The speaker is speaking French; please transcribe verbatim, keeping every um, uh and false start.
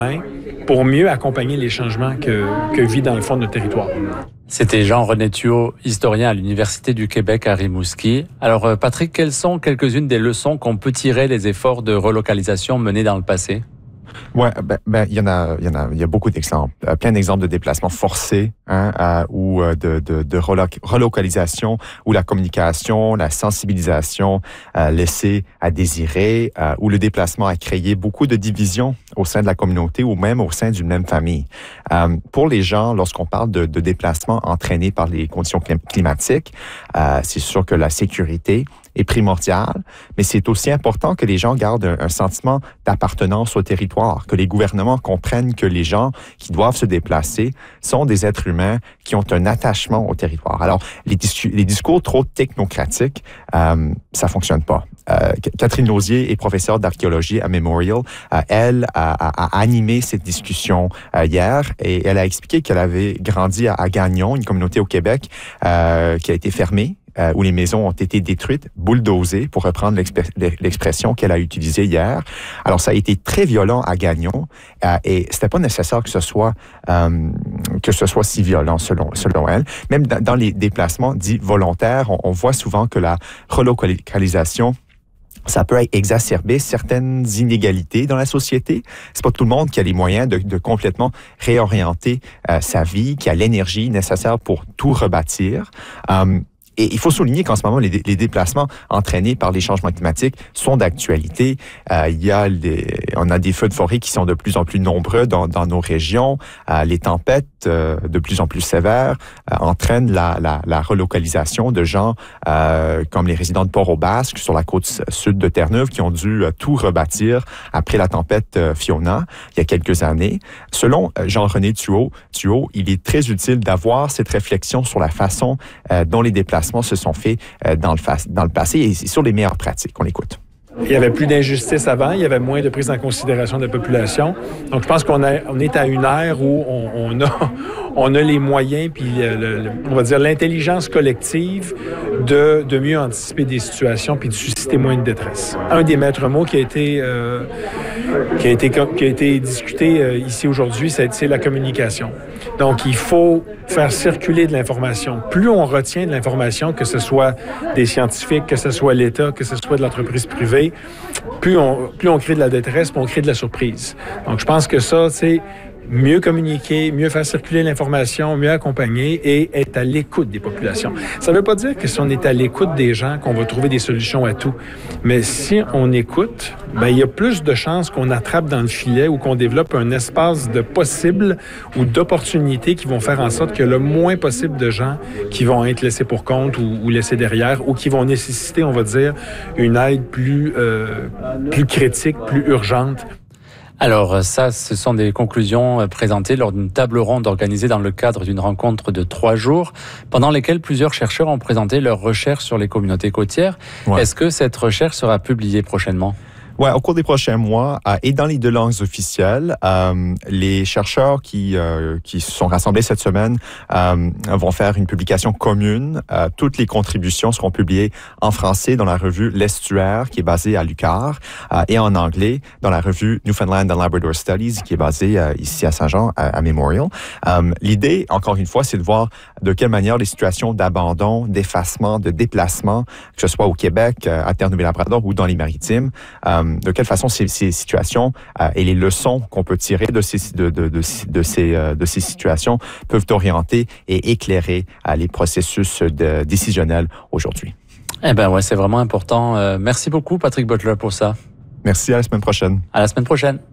pour mieux accompagner les changements que, que vit dans le fond de notre territoire. C'était Jean-René Thuot, historien à l'Université du Québec à Rimouski. Alors Patrick, quelles sont quelques-unes des leçons qu'on peut tirer des efforts de relocalisation menés dans le passé? Ouais, ben, ben, il y en a, il y en a, il y a beaucoup d'exemples, euh, plein d'exemples de déplacements forcés, hein, euh, ou euh, de, de, de reloc- relocalisation, où la communication, la sensibilisation euh, laissée à désirer, euh, où le déplacement a créé beaucoup de divisions au sein de la communauté ou même au sein d'une même famille. Euh, pour les gens, lorsqu'on parle de, de déplacements entraînés par les conditions clim- climatiques, euh, c'est sûr que la sécurité est primordial, mais c'est aussi important que les gens gardent un, un sentiment d'appartenance au territoire, que les gouvernements comprennent que les gens qui doivent se déplacer sont des êtres humains qui ont un attachement au territoire. Alors, les, discu- les discours trop technocratiques, euh, ça fonctionne pas. Euh, Catherine Lausier est professeure d'archéologie à Memorial. Euh, elle a, a, a animé cette discussion euh, hier et elle a expliqué qu'elle avait grandi à, à Gagnon, une communauté au Québec euh, qui a été fermée, Euh, où les maisons ont été détruites, bulldozées, pour reprendre l'exp- l'expression qu'elle a utilisée hier. Alors, ça a été très violent à Gagnon, euh, et c'était pas nécessaire que ce soit euh, que ce soit si violent selon selon elle. Même dans, dans les déplacements dits volontaires, on, on voit souvent que la relocalisation, ça peut exacerber certaines inégalités dans la société. C'est pas tout le monde qui a les moyens de, de complètement réorienter euh, sa vie, qui a l'énergie nécessaire pour tout rebâtir. Euh, Et il faut souligner qu'en ce moment, les, les déplacements entraînés par les changements climatiques sont d'actualité. Euh, il y a les, on a des feux de forêt qui sont de plus en plus nombreux dans, dans nos régions. Euh, les tempêtes euh, de plus en plus sévères euh, entraînent la, la, la relocalisation de gens euh, comme les résidents de Port-au-Basque sur la côte sud de Terre-Neuve qui ont dû euh, tout rebâtir après la tempête euh, Fiona il y a quelques années. Selon euh, Jean-René Thuot, Thuot, il est très utile d'avoir cette réflexion sur la façon euh, dont les déplacements se sont faits euh, dans, le fa- dans le passé et sur les meilleures pratiques. On l'écoute. Il y avait plus d'injustice avant, il y avait moins de prise en considération de la population. Donc, je pense qu'on a, on est à une ère où on, on, a, on a les moyens, puis le, le, on va dire l'intelligence collective de, de mieux anticiper des situations puis de susciter moins de détresse. Un des maîtres mots qui a été, euh, qui a été, qui a été discuté euh, ici aujourd'hui, c'est, c'est la communication. Donc, il faut faire circuler de l'information. Plus on retient de l'information, que ce soit des scientifiques, que ce soit l'État, que ce soit de l'entreprise privée, plus on, plus on crée de la détresse, plus on crée de la surprise. Donc, je pense que ça, c'est mieux communiquer, mieux faire circuler l'information, mieux accompagner et être à l'écoute des populations. Ça ne veut pas dire que si on est à l'écoute des gens, qu'on va trouver des solutions à tout. Mais si on écoute, ben, il y a plus de chances qu'on attrape dans le filet ou qu'on développe un espace de possibles ou d'opportunités qui vont faire en sorte que le moins possible de gens qui vont être laissés pour compte ou, ou laissés derrière ou qui vont nécessiter, on va dire, une aide plus, euh, plus critique, plus urgente. Alors ça, ce sont des conclusions présentées lors d'une table ronde organisée dans le cadre d'une rencontre de trois jours, pendant lesquelles plusieurs chercheurs ont présenté leurs recherches sur les communautés côtières. Ouais. Est-ce que cette recherche sera publiée prochainement? Ouais, au cours des prochains mois euh, et dans les deux langues officielles, euh, les chercheurs qui euh, qui se sont rassemblés cette semaine euh, vont faire une publication commune. Euh, toutes les contributions seront publiées en français dans la revue L'Estuaire, qui est basée à Lucar, euh, et en anglais dans la revue Newfoundland and Labrador Studies, qui est basée euh, ici à Saint-Jean, à, à Memorial. Euh, l'idée, encore une fois, c'est de voir de quelle manière les situations d'abandon, d'effacement, de déplacement, que ce soit au Québec, euh, à Terre-Neuve-et-Labrador ou dans les Maritimes, euh, de quelle façon ces, ces situations euh, et les leçons qu'on peut tirer de ces, de, de, de, de, ces, euh, de ces situations peuvent orienter et éclairer euh, les processus de, décisionnels aujourd'hui. Eh bien, ouais, c'est vraiment important. Euh, merci beaucoup, Patrick Butler, pour ça. Merci, à la semaine prochaine. À la semaine prochaine.